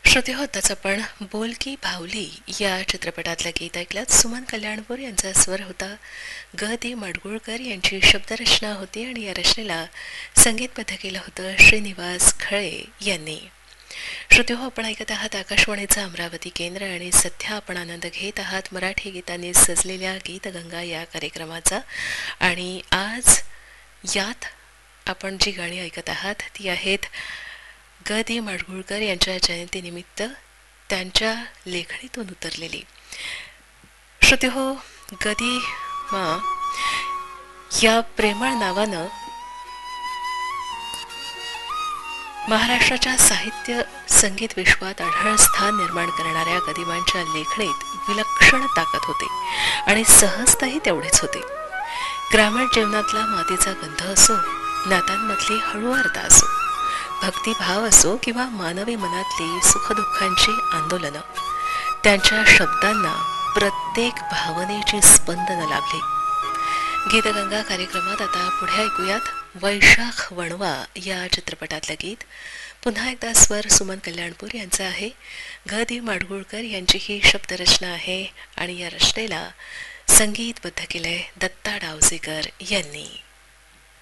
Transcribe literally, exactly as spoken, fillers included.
श्रोते हो, आताच आपण बोल की भावली या चित्रपटातलं गीत ऐकलं. सुमन कल्याणपूर यांचा स्वर होता. ग दी माडगुळकर यांची शब्दरचना होती आणि या रचनेला संगीतबद्ध केलं होतं श्रीनिवास खळे यांनी. श्रोते हो, आपण ऐकत आहात आकाशवाणीचं अमरावती केंद्र आणि सध्या आपण आनंद घेत आहात मराठी गीतांनी सजलेल्या गीतगंगा या कार्यक्रमाचा. आणि आज यात आपण जी गाणी ऐकत आहात ती आहेत ग दी माडगुळकर यांच्या जयंतीनिमित्त त्यांच्या लेखणीतून उतरलेली. श्रोते हो, गदी मा या प्रेमळ नावानं महाराष्ट्राच्या साहित्य संगीत विश्वात आढळ स्थान निर्माण करणाऱ्या गदिमांच्या लेखणीत विलक्षण ताकद होते आणि सहजताही तेवढेच होते. ग्रामीण जीवनातला मातीचा गंध असो, नात्यांमधली हळूवारता असो, भक्तिभाव असो किंवा मानवी मनातली सुखदुःखांची आंदोलनं, त्यांच्या शब्दांना प्रत्येक भावनेची स्पंदनं लाभली. गीतगंगा कार्यक्रमात आता पुढे ऐकूयात वैशाख वणवा या चित्रपटातलं गीत. पुन्हा एकदा स्वर सुमन कल्याणपूर यांचा आहे. ग दी माडगुळकर यांची ही शब्दरचना आहे आणि या रचनेला संगीतबद्ध केलंय दत्ता डावजेकर यांनी.